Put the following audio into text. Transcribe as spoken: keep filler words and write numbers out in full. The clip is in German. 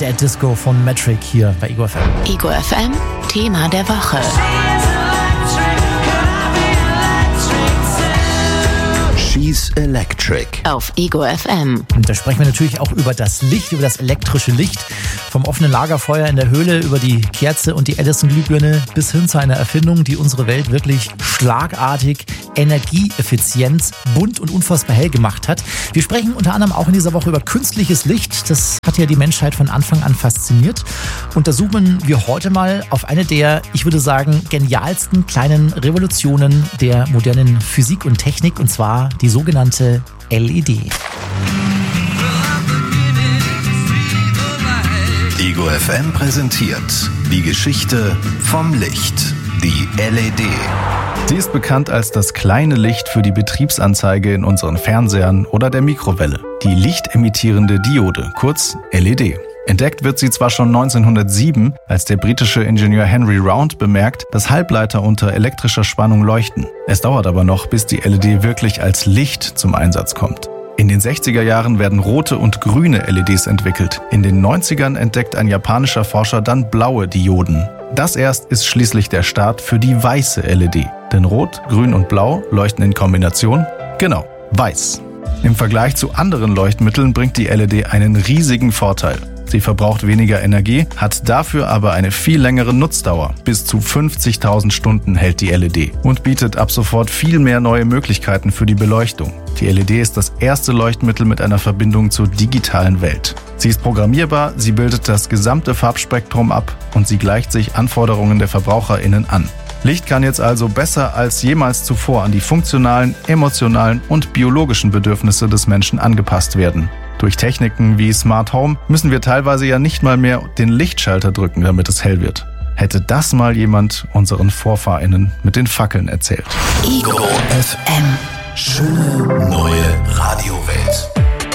Dead Disco von Metric hier bei Ego F M. Ego F M, Thema der Woche. She's Electric. Auf Ego F M. Und da sprechen wir natürlich auch über das Licht, über das elektrische Licht. Vom offenen Lagerfeuer in der Höhle über die Kerze und die Edison-Glühbirne bis hin zu einer Erfindung, die unsere Welt wirklich schlagartig, energieeffizient, bunt und unfassbar hell gemacht hat. Wir sprechen unter anderem auch in dieser Woche über künstliches Licht. Das hat ja die Menschheit von Anfang an fasziniert. Und da zoomen wir heute mal auf eine der, ich würde sagen, genialsten kleinen Revolutionen der modernen Physik und Technik, und zwar die sogenannte L E D. Ego F M präsentiert die Geschichte vom Licht, die L E D. Sie ist bekannt als das kleine Licht für die Betriebsanzeige in unseren Fernsehern oder der Mikrowelle. Die lichtemittierende Diode, kurz L E D. Entdeckt wird sie zwar schon neunzehnhundertsieben, als der britische Ingenieur Henry Round bemerkt, dass Halbleiter unter elektrischer Spannung leuchten. Es dauert aber noch, bis die L E D wirklich als Licht zum Einsatz kommt. In den sechziger Jahren werden rote und grüne L E Ds entwickelt. In den neunzigern entdeckt ein japanischer Forscher dann blaue Dioden. Das erst ist schließlich der Start für die weiße L E D. Denn Rot, Grün und Blau leuchten in Kombination, genau, weiß. Im Vergleich zu anderen Leuchtmitteln bringt die L E D einen riesigen Vorteil. Sie verbraucht weniger Energie, hat dafür aber eine viel längere Nutzdauer. Bis zu fünfzigtausend Stunden hält die L E D und bietet ab sofort viel mehr neue Möglichkeiten für die Beleuchtung. Die L E D ist das erste Leuchtmittel mit einer Verbindung zur digitalen Welt. Sie ist programmierbar, sie bildet das gesamte Farbspektrum ab und sie gleicht sich Anforderungen der VerbraucherInnen an. Licht kann jetzt also besser als jemals zuvor an die funktionalen, emotionalen und biologischen Bedürfnisse des Menschen angepasst werden. Durch Techniken wie Smart Home müssen wir teilweise ja nicht mal mehr den Lichtschalter drücken, damit es hell wird. Hätte das mal jemand unseren VorfahrInnen mit den Fackeln erzählt. Ego F M. Schöne neue Radiowelt.